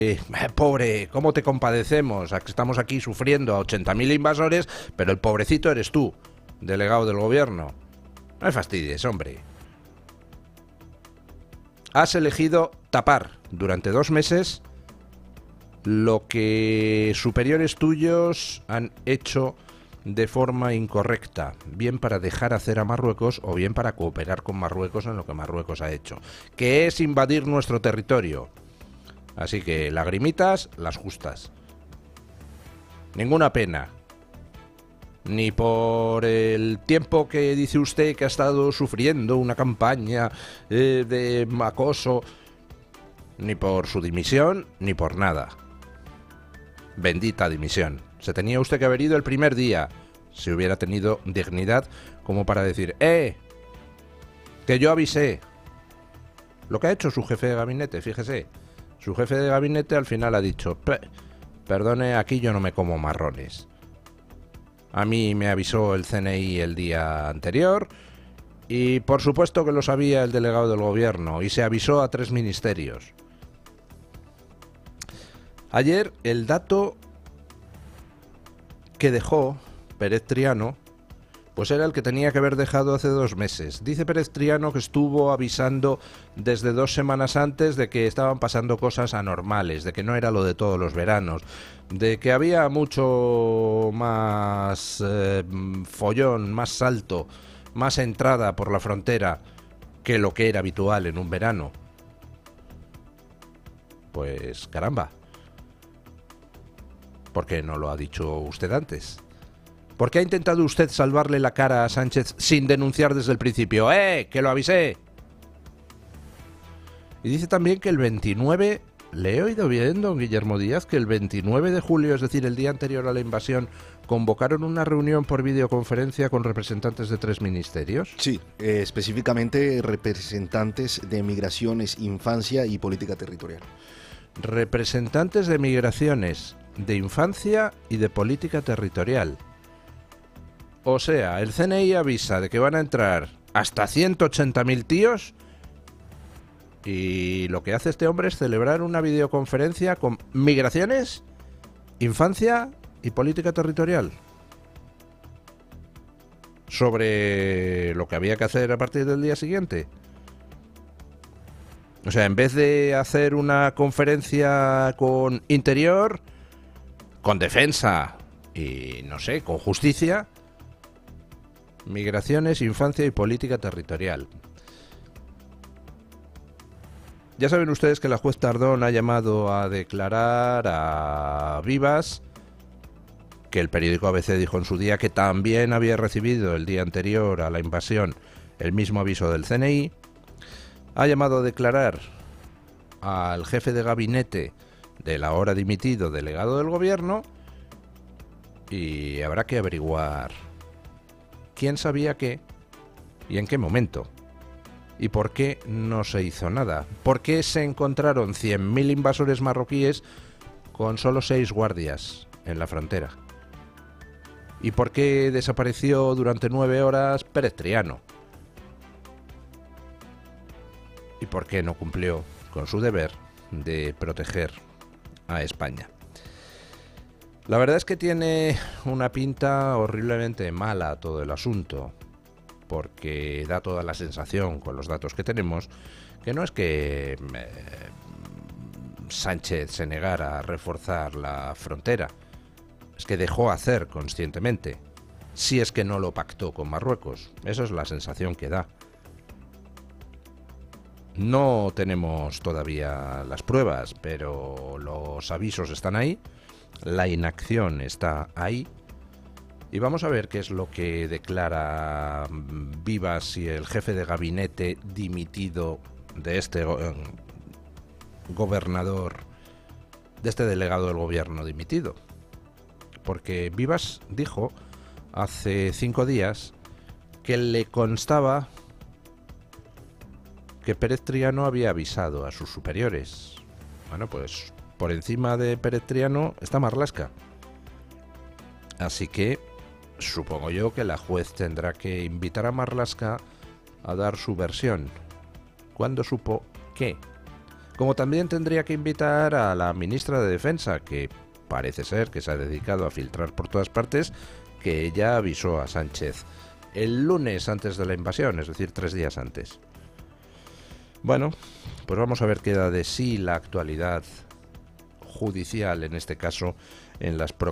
Pobre, ¿cómo te compadecemos? Estamos aquí sufriendo a 80.000 invasores, pero el pobrecito eres tú, delegado del gobierno. No me fastidies, hombre. Has elegido tapar durante 2 meses lo que superiores tuyos han hecho de forma incorrecta, bien para dejar hacer a Marruecos o bien para cooperar con Marruecos en lo que Marruecos ha hecho, que es invadir nuestro territorio. Así que lagrimitas, las justas. Ninguna pena. Ni por el tiempo que dice usted que ha estado sufriendo una campaña de acoso, ni por su dimisión, ni por nada. Bendita dimisión. Se tenía usted que haber ido el primer día, si hubiera tenido dignidad como para decir, que yo avisé. Lo que ha hecho su jefe de gabinete, fíjese. Su jefe de gabinete al final ha dicho, perdone, aquí yo no me como marrones. A mí me avisó el CNI el día anterior y por supuesto que lo sabía el delegado del gobierno y se avisó a 3 ministerios. Ayer el dato que dejó Pérez Triano pues era el que tenía que haber dejado hace 2 meses. Dice Pérez Triano que estuvo avisando desde 2 semanas antes de que estaban pasando cosas anormales, de que no era lo de todos los veranos, de que había mucho más follón, más salto, más entrada por la frontera que lo que era habitual en un verano. Pues caramba, ¿por qué no lo ha dicho usted antes? ¿Por qué ha intentado usted salvarle la cara a Sánchez sin denunciar desde el principio? ¡Que lo avisé! Y dice también que el 29, le he oído bien, don Guillermo Díaz, que el 29 de julio, es decir, el día anterior a la invasión, convocaron una reunión por videoconferencia con representantes de 3 ministerios. Sí, específicamente representantes de Migraciones, Infancia y Política Territorial. Representantes de Migraciones, de Infancia y de Política Territorial. O sea, el CNI avisa de que van a entrar hasta 180.000 tíos y lo que hace este hombre es celebrar una videoconferencia con Migraciones, Infancia y Política Territorial sobre lo que había que hacer a partir del día siguiente. O sea, en vez de hacer una conferencia con Interior, con Defensa y, no sé, con Justicia, Migraciones, Infancia y Política Territorial. Ya saben ustedes que la juez Tardón ha llamado a declarar a Vivas, que el periódico ABC dijo en su día que también había recibido el día anterior a la invasión el mismo aviso del CNI. Ha llamado a declarar al jefe de gabinete del ahora dimitido delegado del gobierno y habrá que averiguar quién sabía qué y en qué momento. ¿Y por qué no se hizo nada? ¿Por qué se encontraron 100.000 invasores marroquíes con solo 6 guardias en la frontera? ¿Y por qué desapareció durante 9 horas Pérez Triano? ¿Y por qué no cumplió con su deber de proteger a España? La verdad es que tiene una pinta horriblemente mala todo el asunto, porque da toda la sensación, con los datos que tenemos, que no es que Sánchez se negara a reforzar la frontera, es que dejó hacer conscientemente, si es que no lo pactó con Marruecos. Esa es la sensación que da. No tenemos todavía las pruebas, pero los avisos están ahí, la inacción está ahí, y vamos a ver qué es lo que declara Vivas y el jefe de gabinete dimitido de este gobernador, de este delegado del gobierno dimitido. Porque Vivas dijo hace 5 días que le constaba que Pérez Triano había avisado a sus superiores. Bueno, pues por encima de Pérez Triano está Marlaska. Así que supongo yo que la juez tendrá que invitar a Marlaska a dar su versión. ¿Cuándo supo qué? Como también tendría que invitar a la ministra de Defensa, que parece ser que se ha dedicado a filtrar por todas partes, que ella avisó a Sánchez el lunes antes de la invasión, es decir, 3 días antes. Bueno, pues vamos a ver qué da de sí la actualidad judicial, en este caso, en las próximas